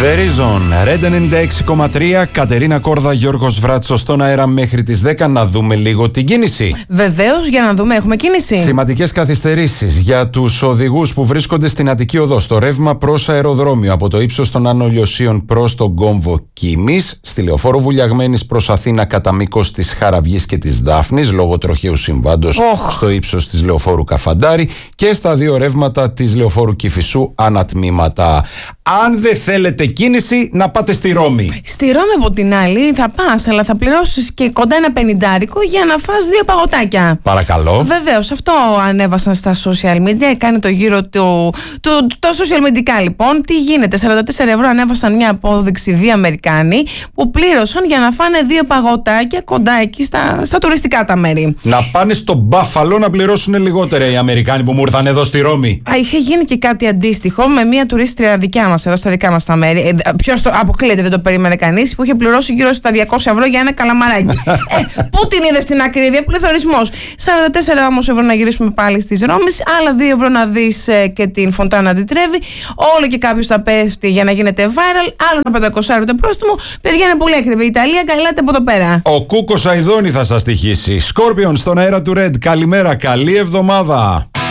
The Reason, Red 96,3, Κατερίνα Κόρδα, Γιώργος Βράτσος στον αέρα μέχρι τις 10. Να δούμε λίγο την κίνηση. Βεβαίως, για να δούμε, έχουμε κίνηση. Σημαντικές καθυστερήσεις για τους οδηγούς που βρίσκονται στην Αττική Οδό. Στο ρεύμα προς αεροδρόμιο από το ύψος των Άνω Λιωσίων προς τον κόμβο Κίμης. Στη λεωφόρο Βουλιαγμένης προς Αθήνα κατά μήκος της Χαραυγής και της Δάφνης λόγω τροχαίου συμβάντος στο ύψος της λεωφόρου Καφαντάρη. Και στα δύο ρεύματα της λεωφόρου Κηφισού ανατμήματα. Αν δεν θέλετε κίνηση, να πάτε στη Ρώμη. Στη Ρώμη από την άλλη θα πας, αλλά θα πληρώσεις και κοντά ένα 50 για να φας 2 παγωτάκια. Παρακαλώ. Βεβαίως, αυτό ανέβασαν στα social media, κάνει το γύρο του. Το social media λοιπόν, τι γίνεται, 44 ανέβασαν μια απόδειξη 2 Αμερικάνοι που πλήρωσαν για να φάνε 2 παγωτάκια κοντά εκεί στα τουριστικά τα μέρη. Να πάνε στο Μπάφαλο να πληρώσουν λιγότερα οι Αμερικάνοι που μου ήρθαν εδώ στη Ρώμη. Είχε γίνει και κάτι αντίστοιχο με μια τουρίστρια δικιά μας εδώ στα δικά μας τα μέρη. Ποιος το αποκλείεται, δεν το περίμενε κανείς, που είχε πληρώσει γύρω στα 200 για ένα καλαμαράκι. Πού την είδε στην ακρίβεια, πληθωρισμός. 44 όμως ευρώ να γυρίσουμε πάλι στις Ρώμης, άλλα 2 ευρώ να δεις και την Φοντάνα τη Τρέβη. Όλο και κάποιος θα πέφτει για να γίνεται viral, άλλο ένα 500 το πρόστιμο. Παιδιά, είναι πολύ ακριβή η Ιταλία, καλάτε από εδώ πέρα. Ο Κούκος Αηδόνη θα σας στοιχήσει. Σκόρπιον στον αέρα του Red. Καλημέρα, καλή εβδομάδα.